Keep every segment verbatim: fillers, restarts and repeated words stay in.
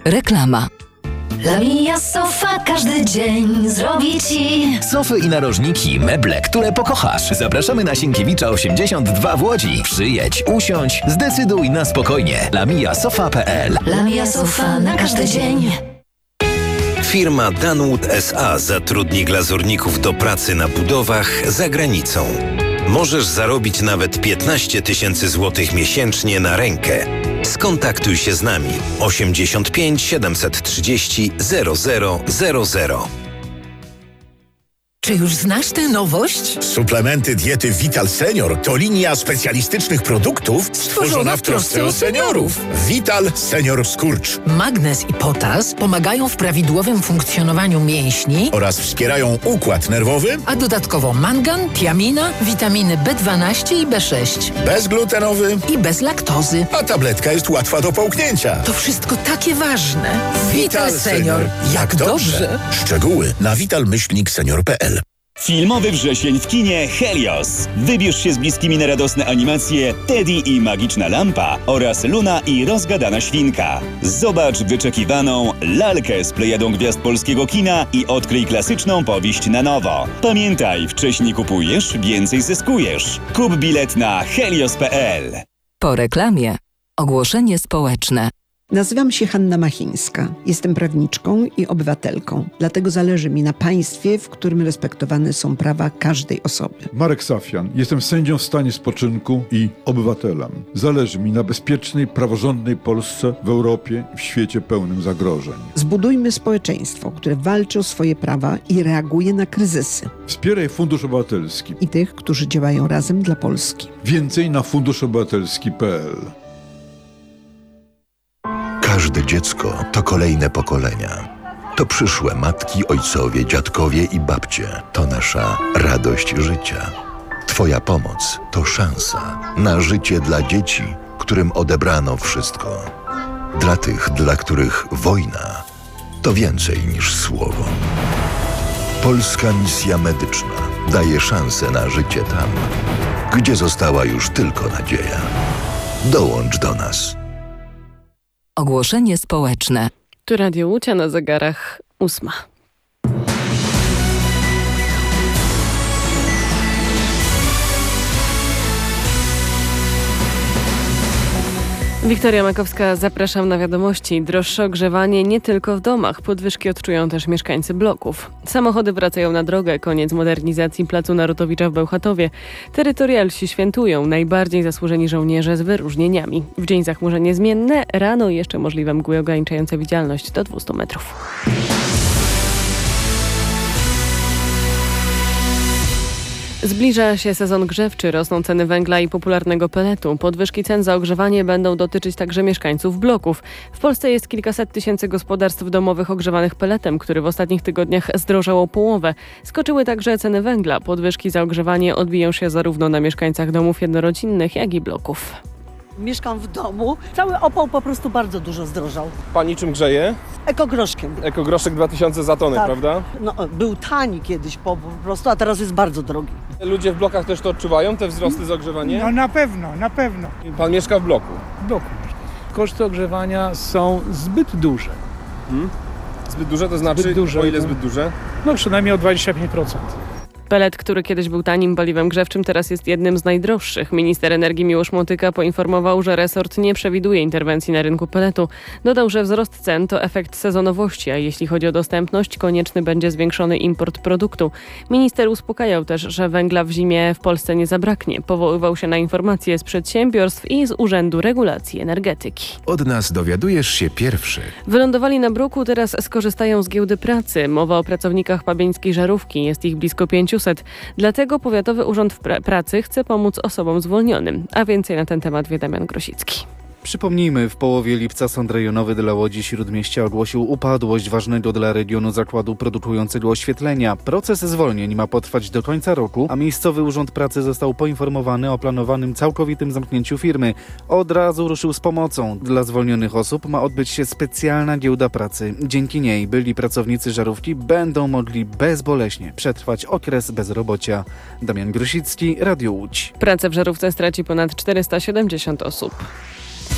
Reklama. Lamia Sofa każdy dzień zrobi Ci sofy i narożniki, meble, które pokochasz. Zapraszamy na Sienkiewicza osiemdziesiąt dwa w Łodzi. Przyjedź, usiądź, zdecyduj na spokojnie. lamia sofa kropka p l. Lamia Sofa na każdy dzień. Firma Danwood S A zatrudni glazurników do pracy na budowach za granicą. Możesz zarobić nawet piętnaście tysięcy złotych miesięcznie na rękę. Skontaktuj się z nami osiemdziesiąt pięć siedemset trzydzieści zero zero zero zero. Czy już znasz tę nowość? Suplementy diety Vital Senior to linia specjalistycznych produktów stworzona w trosce o seniorów. Vital Senior Skurcz. Magnez i potas pomagają w prawidłowym funkcjonowaniu mięśni oraz wspierają układ nerwowy, a dodatkowo mangan, tiamina, witaminy B dwanaście i B sześć. Bezglutenowy i bez laktozy. A tabletka jest łatwa do połknięcia. To wszystko takie ważne. Vital, Vital Senior. Jak, Jak dobrze. dobrze. Szczegóły na vital myślnik senior kropka p l. Filmowy wrzesień w kinie Helios. Wybierz się z bliskimi na radosne animacje Teddy i Magiczna Lampa oraz Luna i Rozgadana Świnka. Zobacz wyczekiwaną lalkę z plejadą gwiazd polskiego kina i odkryj klasyczną powieść na nowo. Pamiętaj, wcześniej kupujesz, więcej zyskujesz. Kup bilet na helios kropka p l. Po reklamie ogłoszenie społeczne. Nazywam się Hanna Machińska. Jestem prawniczką i obywatelką. Dlatego zależy mi na państwie, w którym respektowane są prawa każdej osoby. Marek Safian. Jestem sędzią w stanie spoczynku i obywatelem. Zależy mi na bezpiecznej, praworządnej Polsce w Europie i w świecie pełnym zagrożeń. Zbudujmy społeczeństwo, które walczy o swoje prawa i reaguje na kryzysy. Wspieraj Fundusz Obywatelski i tych, którzy działają razem dla Polski. Więcej na fundusz obywatelski kropka p l. Każde dziecko to kolejne pokolenia. To przyszłe matki, ojcowie, dziadkowie i babcie. To nasza radość życia. Twoja pomoc to szansa na życie dla dzieci, którym odebrano wszystko. Dla tych, dla których wojna to więcej niż słowo. Polska Misja Medyczna daje szansę na życie tam, gdzie została już tylko nadzieja. Dołącz do nas. Ogłoszenie społeczne. Tu Radio Łucia, na zegarach ósma. Wiktoria Makowska, zapraszam na wiadomości. Droższe ogrzewanie nie tylko w domach. Podwyżki odczują też mieszkańcy bloków. Samochody wracają na drogę. Koniec modernizacji placu Narutowicza w Bełchatowie. Terytorialsi świętują. Najbardziej zasłużeni żołnierze z wyróżnieniami. W dzień zachmurzenie zmienne. Rano jeszcze możliwe mgły ograniczające widzialność do dwieście metrów. Zbliża się sezon grzewczy, rosną ceny węgla i popularnego peletu. Podwyżki cen za ogrzewanie będą dotyczyć także mieszkańców bloków. W Polsce jest kilkaset tysięcy gospodarstw domowych ogrzewanych peletem, który w ostatnich tygodniach zdrożał o połowę. Skoczyły także ceny węgla. Podwyżki za ogrzewanie odbiją się zarówno na mieszkańcach domów jednorodzinnych, jak i bloków. Mieszkam w domu. Cały opał po prostu bardzo dużo zdrożał. Pani czym grzeje? Ekogroszkiem. Ekogroszek dwa tysiące za tonę, tak. Prawda? No, był tani kiedyś po, po prostu, a teraz jest bardzo drogi. Ludzie w blokach też to odczuwają, te wzrosty z ogrzewania? No na pewno, na pewno. Pan mieszka w bloku? W bloku. Koszty ogrzewania są zbyt duże. Hmm? Zbyt duże to znaczy? Zbyt duże, o ile no. zbyt duże? No przynajmniej o dwadzieścia pięć procent. Pelet, który kiedyś był tanim paliwem grzewczym, teraz jest jednym z najdroższych. Minister energii Miłosz Motyka poinformował, że resort nie przewiduje interwencji na rynku peletu. Dodał, że wzrost cen to efekt sezonowości, a jeśli chodzi o dostępność, konieczny będzie zwiększony import produktu. Minister uspokajał też, że węgla w zimie w Polsce nie zabraknie. Powoływał się na informacje z przedsiębiorstw i z Urzędu Regulacji Energetyki. Od nas dowiadujesz się pierwszy. Wylądowali na bruku, teraz skorzystają z giełdy pracy. Mowa o pracownikach pabieńskiej Żarówki. Jest ich blisko pięciuset. Dlatego Powiatowy Urząd pra- Pracy chce pomóc osobom zwolnionym. A więcej na ten temat wie Damian Grosicki. Przypomnijmy, w połowie lipca Sąd Rejonowy dla Łodzi Śródmieścia ogłosił upadłość ważnego dla regionu zakładu produkującego oświetlenia. Proces zwolnień ma potrwać do końca roku, a miejscowy Urząd Pracy został poinformowany o planowanym całkowitym zamknięciu firmy. Od razu ruszył z pomocą. Dla zwolnionych osób ma odbyć się specjalna giełda pracy. Dzięki niej byli pracownicy Żarówki będą mogli bezboleśnie przetrwać okres bezrobocia. Damian Grosicki, Radio Łódź. Pracę w Żarówce straci ponad czterysta siedemdziesiąt osób.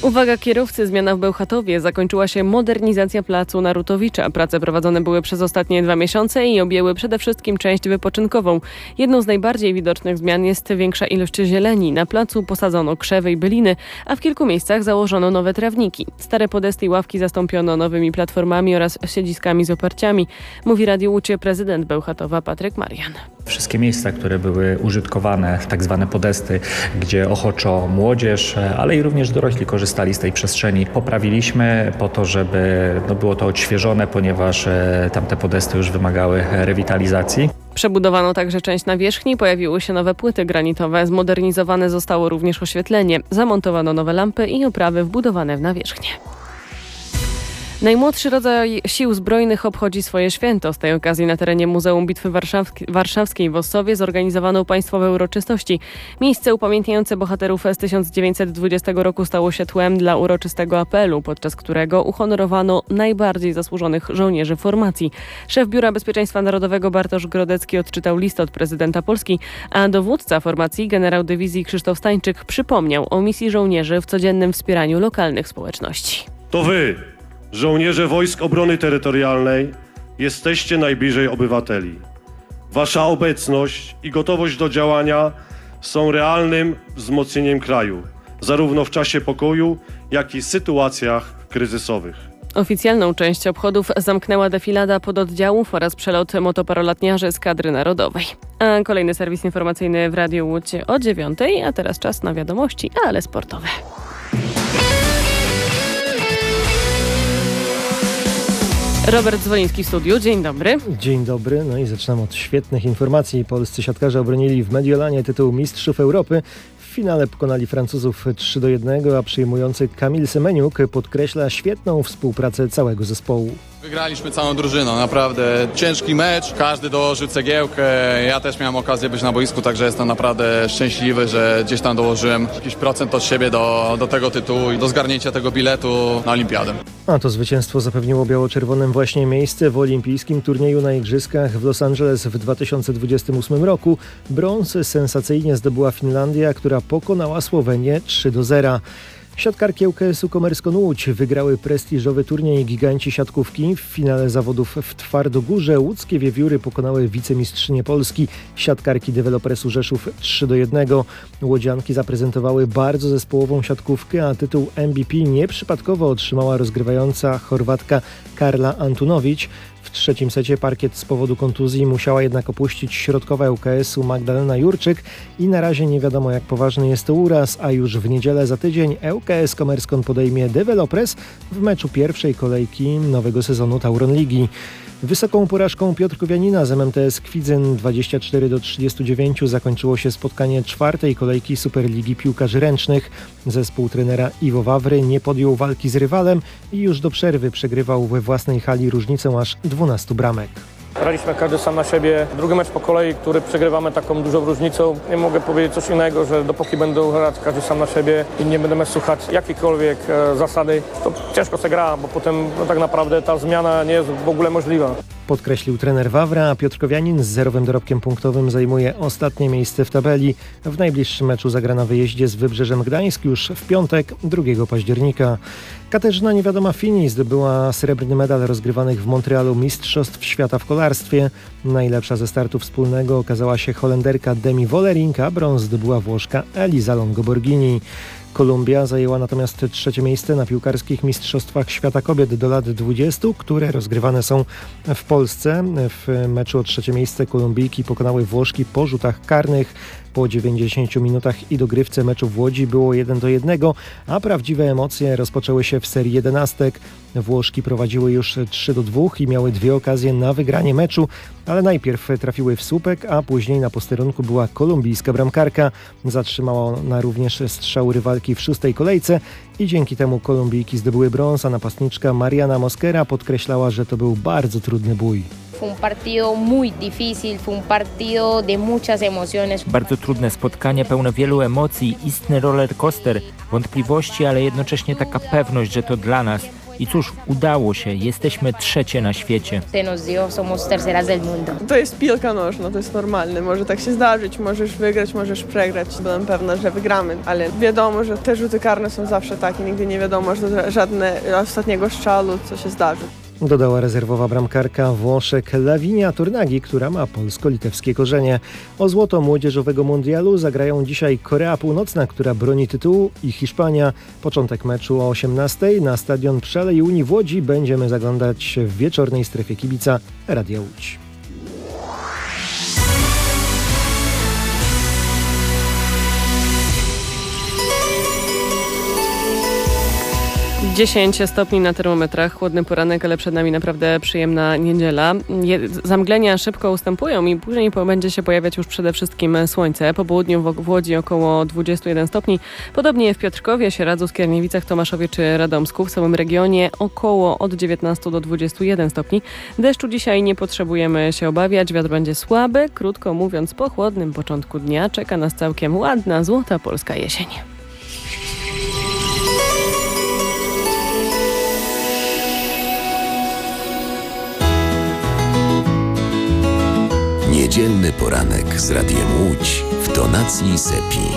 Uwaga kierowcy, zmiana w Bełchatowie. Zakończyła się modernizacja placu Narutowicza. Prace prowadzone były przez ostatnie dwa miesiące i objęły przede wszystkim część wypoczynkową. Jedną z najbardziej widocznych zmian jest większa ilość zieleni. Na placu posadzono krzewy i byliny, a w kilku miejscach założono nowe trawniki. Stare podesty i ławki zastąpiono nowymi platformami oraz siedziskami z oparciami, mówi Radiu Łódź prezydent Bełchatowa Patryk Marian. Wszystkie miejsca, które były użytkowane, tak zwane podesty, gdzie ochoczo młodzież, ale i również dorośli korzystali z tej przestrzeni, poprawiliśmy po to, żeby no, było to odświeżone, ponieważ e, tamte podesty już wymagały rewitalizacji. Przebudowano także część nawierzchni, pojawiły się nowe płyty granitowe, zmodernizowane zostało również oświetlenie, zamontowano nowe lampy i oprawy wbudowane w nawierzchnię. Najmłodszy rodzaj sił zbrojnych obchodzi swoje święto. Z tej okazji na terenie Muzeum Bitwy Warszawskiej, Warszawskiej w Ossowie zorganizowano państwowe uroczystości. Miejsce upamiętniające bohaterów z tysiąc dziewięćset dwudziestego roku stało się tłem dla uroczystego apelu, podczas którego uhonorowano najbardziej zasłużonych żołnierzy formacji. Szef Biura Bezpieczeństwa Narodowego Bartosz Grodecki odczytał list od prezydenta Polski, a dowódca formacji generał dywizji Krzysztof Stańczyk przypomniał o misji żołnierzy w codziennym wspieraniu lokalnych społeczności. To wy, żołnierze Wojsk Obrony Terytorialnej, jesteście najbliżej obywateli. Wasza obecność i gotowość do działania są realnym wzmocnieniem kraju, zarówno w czasie pokoju, jak i sytuacjach kryzysowych. Oficjalną część obchodów zamknęła defilada pododdziałów oraz przelot motoparolatniarzy z kadry narodowej. A kolejny serwis informacyjny w Radiu Łódź o dziewiątej, a teraz czas na wiadomości, ale sportowe. Robert Zwoliński w studiu. Dzień dobry. Dzień dobry. No i zaczynam od świetnych informacji. Polscy siatkarze obronili w Mediolanie tytuł Mistrzów Europy. W finale pokonali Francuzów trzy do jednego, a przyjmujący Kamil Semeniuk podkreśla świetną współpracę całego zespołu. Wygraliśmy całą drużyną, naprawdę ciężki mecz, każdy dołożył cegiełkę, ja też miałem okazję być na boisku, także jestem naprawdę szczęśliwy, że gdzieś tam dołożyłem jakiś procent od siebie do, do tego tytułu i do zgarnięcia tego biletu na olimpiadę. A to zwycięstwo zapewniło biało-czerwonym właśnie miejsce w olimpijskim turnieju na Igrzyskach w Los Angeles w dwa tysiące dwudziestym ósmym roku. Brąz sensacyjnie zdobyła Finlandia, która pokonała Słowenię trzy do zera. Siatkarki U K S-u Komerskon Łódź wygrały prestiżowy turniej Giganci Siatkówki. W finale zawodów w Twardogórze łódzkie wiewióry pokonały wicemistrzynię Polski, siatkarki Dewelopresu Rzeszów trzy do jednego. Łodzianki zaprezentowały bardzo zespołową siatkówkę, a tytuł M V P nieprzypadkowo otrzymała rozgrywająca Chorwatka Karla Antunowicz. W trzecim secie parkiet z powodu kontuzji musiała jednak opuścić środkowa U K S-u Magdalena Jurczyk i na razie nie wiadomo, jak poważny jest to uraz, a już w niedzielę za tydzień U K S Komerskon podejmie Developres w meczu pierwszej kolejki nowego sezonu Tauron Ligi. Wysoką porażką Piotrkowianina z M M T S Kwidzyn dwadzieścia cztery do trzydziestu dziewięciu zakończyło się spotkanie czwartej kolejki Superligi Piłkarzy Ręcznych. Zespół trenera Iwo Wawry nie podjął walki z rywalem i już do przerwy przegrywał we własnej hali różnicą aż dwunastu bramek. Graliśmy każdy sam na siebie. Drugi mecz po kolei, który przegrywamy taką dużą różnicą. Nie mogę powiedzieć coś innego, że dopóki będą grać każdy sam na siebie i nie będziemy słuchać jakiejkolwiek e, zasady, to ciężko się gra, bo potem no, tak naprawdę ta zmiana nie jest w ogóle możliwa. Podkreślił trener Wawra, a Piotrkowianin z zerowym dorobkiem punktowym zajmuje ostatnie miejsce w tabeli. W najbliższym meczu zagra na wyjeździe z Wybrzeżem Gdańsk już w piątek, drugiego października. Katarzyna Niewiadoma Fini zdobyła srebrny medal rozgrywanych w Montrealu Mistrzostw Świata w kolarstwie. Najlepsza ze startu wspólnego okazała się Holenderka Demi Vollering, a brąz zdobyła Włoszka Elisa Longo-Borghini. Kolumbia zajęła natomiast trzecie miejsce na piłkarskich Mistrzostwach Świata Kobiet do lat dwudziestu, które rozgrywane są w Polsce. W meczu o trzecie miejsce Kolumbijki pokonały Włoszki po rzutach karnych. Po dziewięćdziesięciu minutach i dogrywce meczu w Łodzi było jeden do jednego, a prawdziwe emocje rozpoczęły się w serii jedenastek. Włoszki prowadziły już trzy do dwóch i miały dwie okazje na wygranie meczu, ale najpierw trafiły w słupek, a później na posterunku była kolumbijska bramkarka. Zatrzymała ona również strzał rywalki w szóstej kolejce i dzięki temu Kolumbijki zdobyły brąz, a napastniczka Mariana Mosquera podkreślała, że to był bardzo trudny bój. Bardzo trudne spotkanie, pełne wielu emocji, istny roller coaster, wątpliwości, ale jednocześnie taka pewność, że to dla nas. I cóż, udało się, jesteśmy trzecie na świecie. To jest piłka nożna, to jest normalne. Może tak się zdarzyć, możesz wygrać, możesz przegrać. Byłem pewna, że wygramy, ale wiadomo, że te rzuty karne są zawsze takie. Nigdy nie wiadomo, że żadne ostatniego strzału, co się zdarzy. Dodała rezerwowa bramkarka Włoszek Lavinia Turnagi, która ma polsko-litewskie korzenie. O złoto młodzieżowego mundialu zagrają dzisiaj Korea Północna, która broni tytułu, i Hiszpania. Początek meczu o osiemnastej na stadion przy Alei Unii w Łodzi będziemy zaglądać w wieczornej strefie kibica Radia Łódź. dziesięć stopni na termometrach, chłodny poranek, ale przed nami naprawdę przyjemna niedziela. Je, zamglenia szybko ustępują i później będzie się pojawiać już przede wszystkim słońce. Po południu w, w Łodzi około dwadzieścia jeden stopni. Podobnie w Piotrkowie, Sieradzu, Skierniewicach, Tomaszowie czy Radomsku. W całym regionie około od dziewiętnastu do dwudziestu jeden stopni. Deszczu dzisiaj nie potrzebujemy się obawiać. Wiatr będzie słaby. Krótko mówiąc, po chłodnym początku dnia czeka nas całkiem ładna, złota polska jesień. Niedzielny poranek z Radiem Łódź w tonacji Sepi.